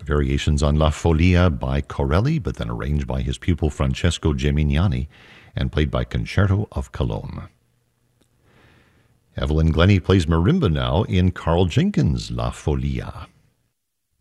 variations on La Folia by Corelli, but then arranged by his pupil Francesco Gemignani and played by Concerto of Cologne. Evelyn Glennie plays marimba now in Carl Jenkins' La Folia.